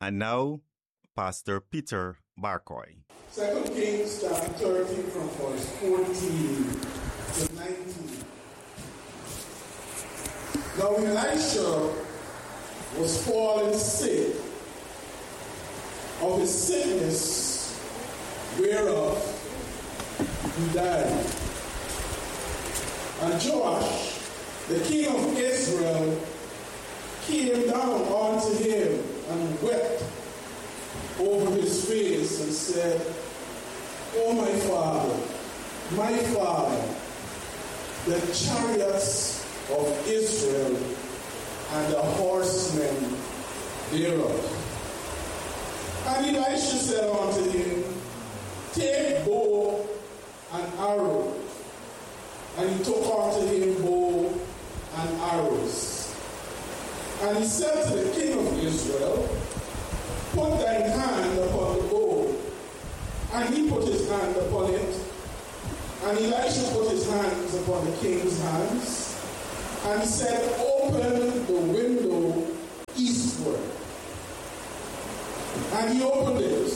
And now, Pastor Peter Barcoy. 2 Kings chapter 13 from verse 14 to 19. Now Elisha was fallen sick of his sickness, whereof he died. And Joash, the king of Israel, came down unto him and wept over his face and said, O my father, the chariots of Israel and the horsemen thereof. And Elisha said unto him, Take bow and arrow. And he took unto him bow and arrows. And he said to the king of Israel, Put thine hand upon the bow. And he put his hand upon it. And Elisha put his hands upon the king's hands. And he said, Open the window eastward. And he opened it.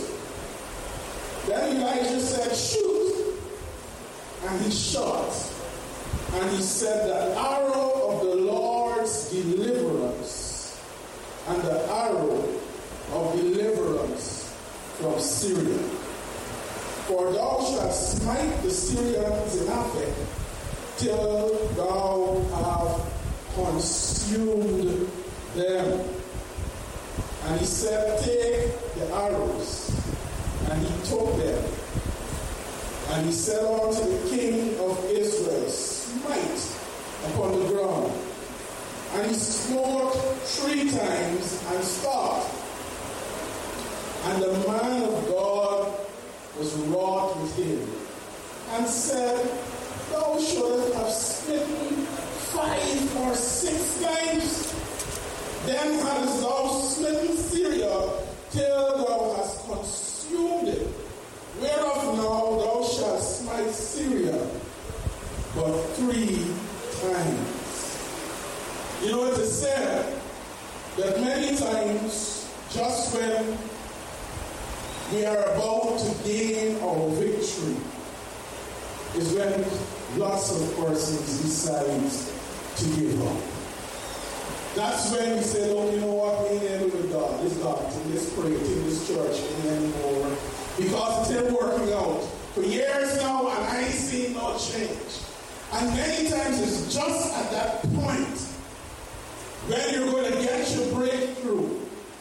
Then Elisha said, Shoot. And he shot. And he said, The arrow of the Lord's deliverance, and the arrow of deliverance from Syria. For thou shalt smite the Syrians in Aphek, till thou have consumed them. And he said, Take the arrows. And he took them. And he said unto the king of Israel, Smite upon the ground. And he smote 3 times and stopped. And the man of God was wroth with him, and said, Thou shouldst have smitten 5 or 6 times. Then hadst thou smitten Syria till thou hast consumed it. Whereof now thou shalt smite Syria but 3 times. You know, it is said that many times, just when we are about to gain our victory, is when lots of persons decide to give up. That's when we say, "Oh, you know what, we ain't able with God. This God, this pray, this church, and anymore." Because it's been working out for years now, and I ain't seen no change. And many times it's just at that point when you're going to get your breakthrough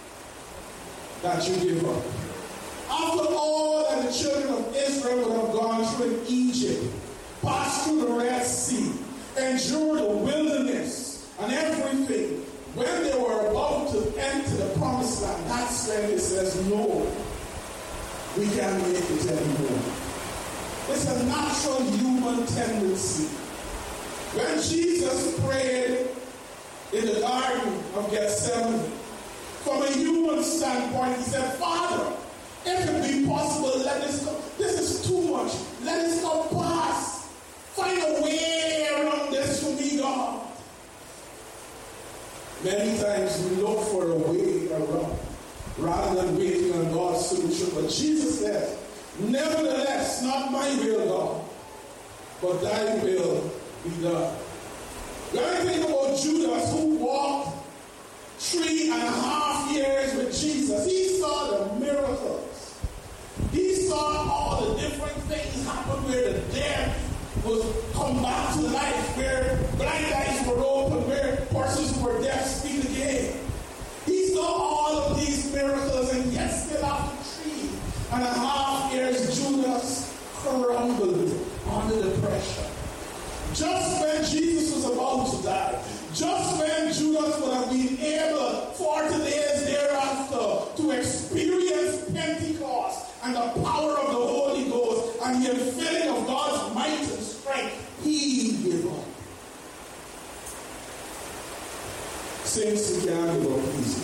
that you give up. After all that the children of Israel would have gone through in Egypt, passed through the Red Sea, endured the wilderness and everything, when they were about to enter the promised land, that's when it says, no, we can't make it anymore. It's a natural human tendency. When Jesus prayed in the Garden of Gethsemane, from a human standpoint, he said, Father, if it be possible, let this go. This is too much. Let this go pass. Find a way around this for me, God. Many times we look for a way around rather than waiting on God's solution. But Jesus said, Nevertheless, not my will, God, but thy will be done. When I think about Judas, who walked 3.5 years with Jesus, he saw the miracles. He saw all the different things happen where the dead was come back to life, where blind eyes were open, where persons who were deaf speak again. He saw all of these miracles, and yet still after 3.5 years, Judas crumbled under the pressure. Just when Jesus was about to die, just when Judas would have been able 40 days thereafter to experience Pentecost and the power of the Holy Ghost and the infilling of God's might and strength, he gave up. Saints, we can't give up easy.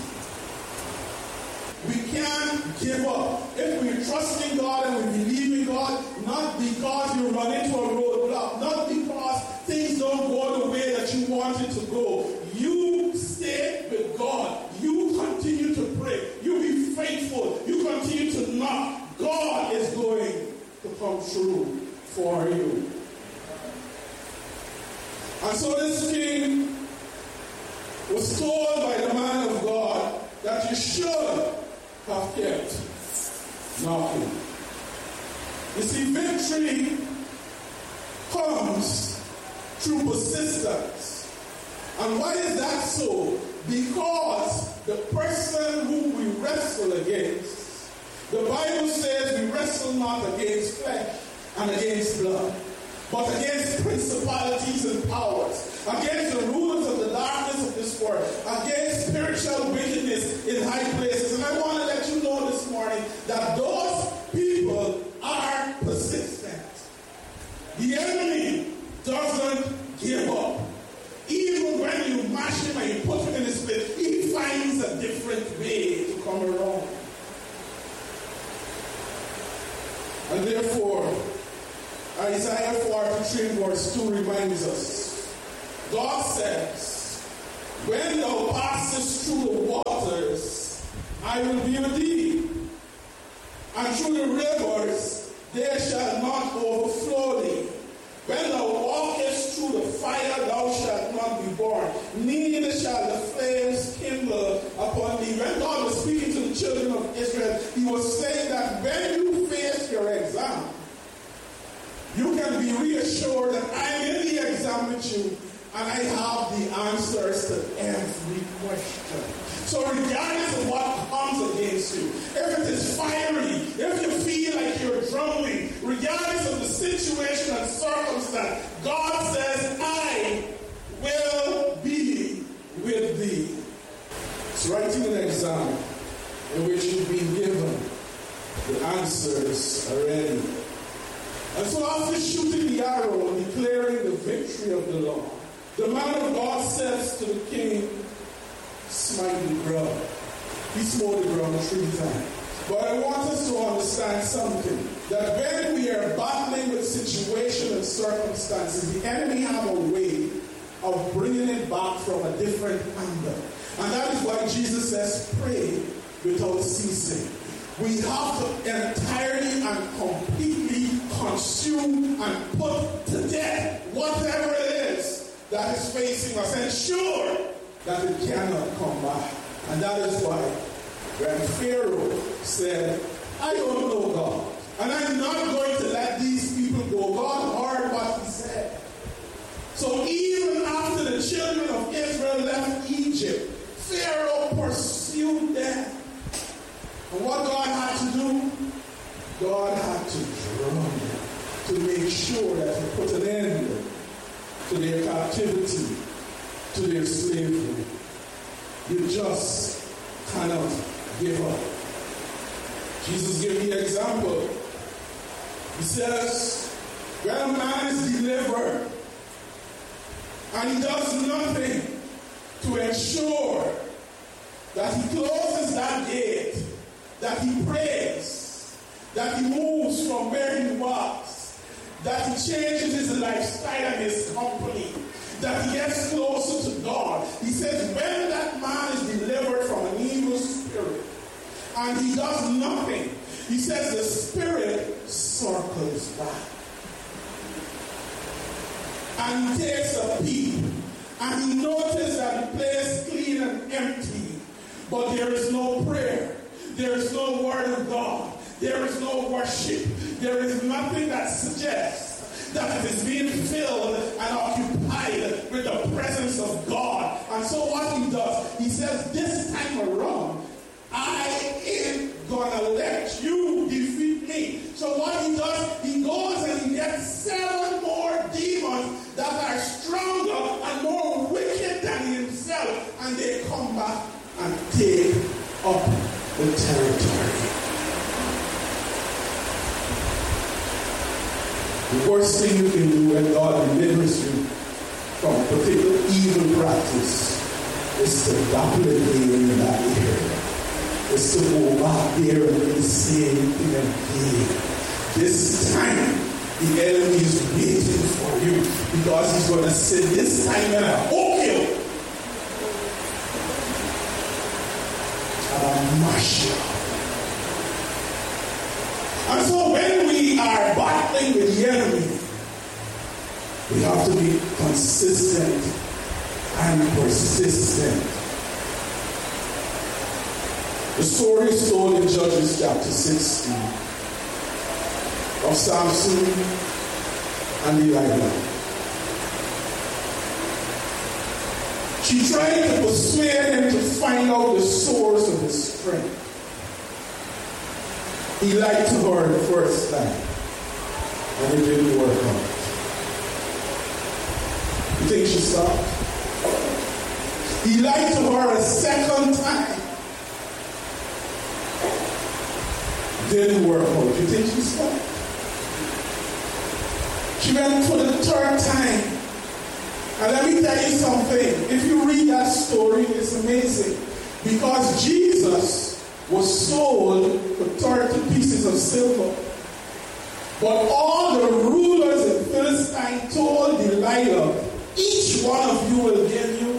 We can't give up. If we trust in God and we believe in God, not because you run into a roadblock, not because things don't go the way that you want it to go. You stay with God. You continue to pray. You be for you. And so this king was told by the man of God that you should have kept knocking. You see, victory comes through persistence. And why is that so? Because the person who we wrestle against, the Bible says we wrestle not against flesh and against blood, but against principalities and powers, against the rulers of the darkness of this world, against spiritual wickedness in high places. And I want to let you know this morning that those people are persistent. The enemy doesn't give up. Even when you mash him and you put him in his place, he finds a different way to come around. And therefore, Isaiah 43 verse 2 reminds us, God says, when thou passest through the waters, I will be with thee. And through the rivers, they shall not overflow thee. When thou walkest through the fire, thou shalt not be burned, neither shall the flames kindle upon thee. When God was speaking to the children of Israel, he was saying that when you face your exam, you can be reassured that I am in the exam with you, and I have the answers to every question. So regardless of what comes against you, if it is fiery, if you feel like you're drowning, regardless of the situation and circumstance, God says, I will be with thee. It's writing an exam in which you've been given the answers already. And so after shooting the arrow and declaring the victory of the Lord, the man of God says to the king, smite the ground. He smote the ground 3 times. But I want us to understand something, that when we are battling with situations and circumstances, the enemy have a way of bringing it back from a different angle. And that is why Jesus says, pray without ceasing. We have to entirely and completely consume and put to death whatever it is that is facing us, ensure that it cannot come back. And that is why when Pharaoh said, I don't know God, and I'm not going to let these people go, God heard what he said. So even after the children of Israel left Egypt, Pharaoh pursued them. And what God had to do? God had to draw them to make sure that he put an end to their captivity, to their slavery. You just cannot give up. Jesus gave me an example. He says, when a man is delivered and he does nothing to ensure that he closes that gate, that he prays, that he moves from where he was, that he changes his lifestyle and his company, that he gets closer to God. He says when that man is delivered from an evil spirit and he does nothing, he says the spirit circles back and he takes a peep and he notices that the place is clean and empty, but there is no prayer, there is no word of God, there is no worship, there is nothing that suggests that it is being filled and occupied with the presence of God. And so what he does, he says, this time around, I ain't gonna let you defeat me. So what he does, he goes and he gets 7 more demons that are stronger and more wicked than himself, and they come back and take up the territory. The worst thing you can do when God delivers you from a particular evil practice is to duplicate in that area. Is to go back there and do the same thing again. This time, the enemy is waiting for you because he's going to say, this time and I hook you. And I'll mash you. And so when we are battling with the enemy, have to be consistent and persistent. The story is told in Judges chapter 16 of Samson and Delilah. She tried to persuade him to find out the source of his strength. He lied to her the first time, and it didn't work out. You think she stopped? He lied to her a second time. Didn't work out. You think she stopped? She went for the third time. And let me tell you something. If you read that story, it's amazing. Because Jesus was sold for 30 pieces of silver. But all the rulers in Philistine told Delilah, each one of you will give you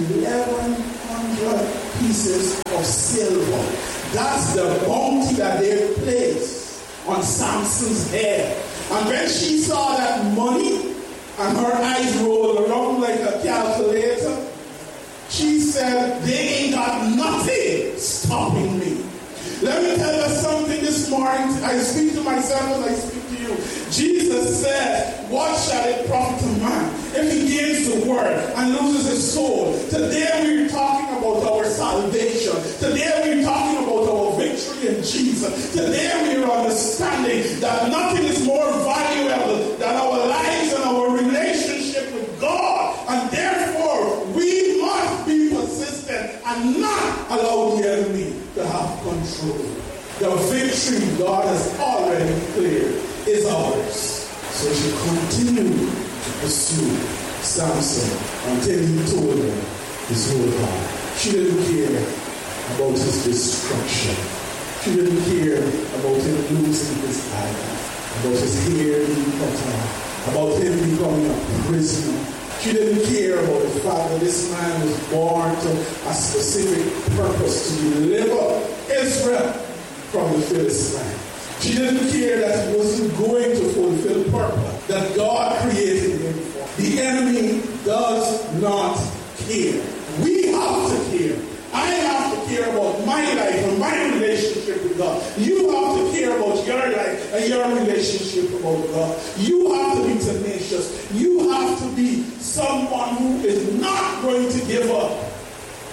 1,100 pieces of silver. That's the bounty that they placed on Samson's head. And when she saw that money, and her eyes rolled around like a calculator, she said, they ain't got nothing stopping me. Let me tell you something this morning. I speak to myself as I speak to you. Jesus said, what shall it profit a man if he gains the world and loses his soul? Today we're talking about our salvation. Today we're talking about our victory in Jesus. Today we're understanding that nothing is more valuable than our lives and our relationship with God. And therefore we must be persistent and not allow the enemy to have control. The victory God has already declared is ours. So she continued to pursue Samson until he told her his whole heart. She didn't care about his destruction. She didn't care about him losing his eye, about his hair being cut off, about him becoming a prisoner. She didn't care about the fact that this man was born to a specific purpose to deliver Israel from the Philistines. She didn't care that he wasn't going to fulfill the purpose that God created him for. The enemy does not care. We have to care. I have to care about my life and my relationship with God. You have to care about your life and your relationship about God. You have to be tenacious. You